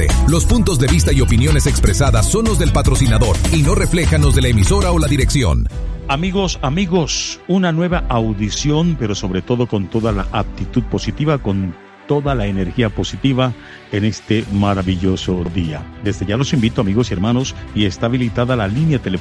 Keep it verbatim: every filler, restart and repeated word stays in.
Los puntos de vista y opiniones expresadas son los del patrocinador y no reflejan los de la emisora o la dirección. Amigos, amigos, una nueva audición, pero sobre todo con toda la aptitud positiva, con toda la energía positiva en este maravilloso día. Desde ya los invito, amigos y hermanos, y está habilitada la línea telefónica